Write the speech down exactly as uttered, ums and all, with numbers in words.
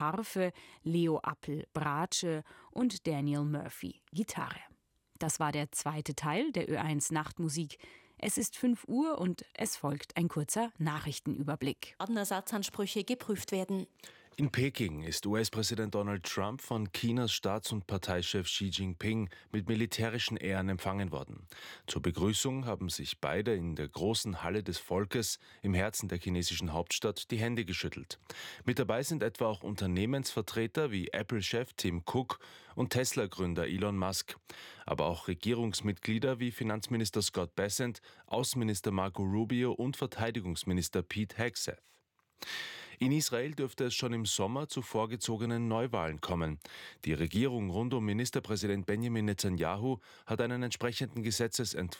Harfe, Leo Appel Bratsche und Daniel Murphy Gitarre. Das war der zweite Teil der Ö eins Nachtmusik. Es ist fünf Uhr und es folgt ein kurzer Nachrichtenüberblick. Ersatzansprüche geprüft werden. In Peking ist U S-Präsident Donald Trump von Chinas Staats- und Parteichef Xi Jinping mit militärischen Ehren empfangen worden. Zur Begrüßung haben sich beide in der großen Halle des Volkes im Herzen der chinesischen Hauptstadt die Hände geschüttelt. Mit dabei sind etwa auch Unternehmensvertreter wie Apple-Chef Tim Cook und Tesla-Gründer Elon Musk. Aber auch Regierungsmitglieder wie Finanzminister Scott Bessent, Außenminister Marco Rubio und Verteidigungsminister Pete Hegseth. In Israel dürfte es schon im Sommer zu vorgezogenen Neuwahlen kommen. Die Regierung rund um Ministerpräsident Benjamin Netanyahu hat einen entsprechenden Gesetzesentwurf